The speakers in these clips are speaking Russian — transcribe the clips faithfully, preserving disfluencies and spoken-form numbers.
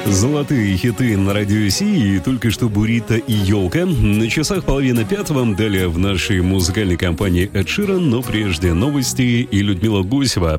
Золотые хиты на радио Си, и только что «Бурито» и «Елка». На часах половина пятого. Далее в нашей музыкальной компании Эд Ширан, но прежде новости и Людмила Гусева.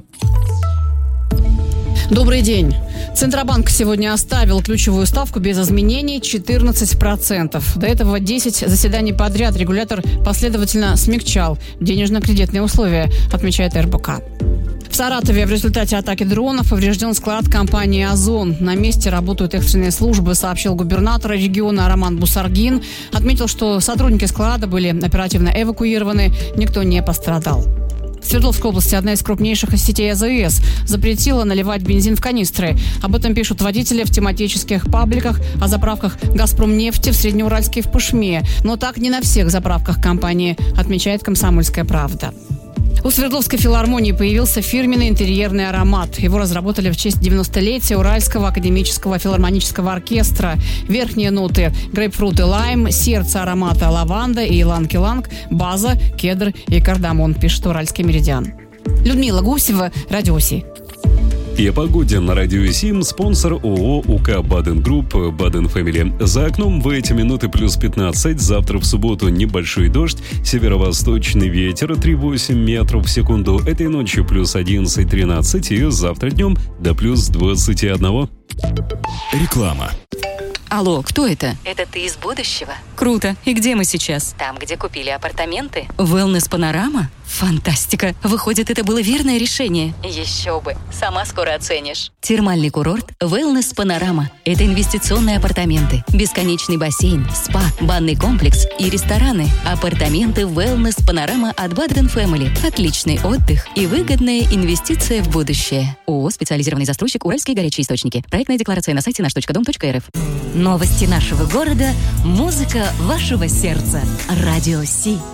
Добрый день. Центробанк сегодня оставил ключевую ставку без изменений четырнадцать процентов. До этого десять заседаний подряд регулятор последовательно смягчал денежно-кредитные условия, отмечает эр бэ ка. В Саратове в результате атаки дронов поврежден склад компании «Озон». На месте работают экстренные службы, сообщил губернатор региона Роман Бусаргин. Отметил, что сотрудники склада были оперативно эвакуированы, никто не пострадал. В Свердловской области одна из крупнейших сетей а зэ эс запретила наливать бензин в канистры. Об этом пишут водители в тематических пабликах о заправках «Газпромнефти» в Среднеуральске и в Пышме. Но так не на всех заправках компании, отмечает «Комсомольская правда». У Свердловской филармонии появился фирменный интерьерный аромат. Его разработали в честь девяностолетия Уральского академического филармонического оркестра. Верхние ноты – грейпфрут и лайм, сердце аромата – лаванда и иланг-иланг, база, кедр и кардамон, пишет Уральский меридиан. Людмила Гусева, Радио Си. И о погоде на радио Сим. Спонсор ООО УК Баден Групп, Баден Фэмили. За окном в эти минуты плюс пятнадцать. Завтра в субботу небольшой дождь. Северо-восточный ветер три целых восемь метров в секунду. Этой ночью плюс одиннадцать тринадцать. И завтра днем до плюс двадцать один. Реклама. Алло, кто это? Это ты из будущего? Круто. И где мы сейчас? Там, где купили апартаменты. Wellness Панорама? Фантастика. Выходит, это было верное решение. Еще бы. Сама скоро оценишь. Термальный курорт Wellness Панорама. Это инвестиционные апартаменты, бесконечный бассейн, спа, банный комплекс и рестораны. Апартаменты Wellness Панорама от Badden Family. Отличный отдых и выгодная инвестиция в будущее. ООО «Специализированный застройщик Уральские горячие источники». Проектная декларация на сайте наш точка дом точка эр эф. Новости нашего города, музыка вашего сердца. Радио Си.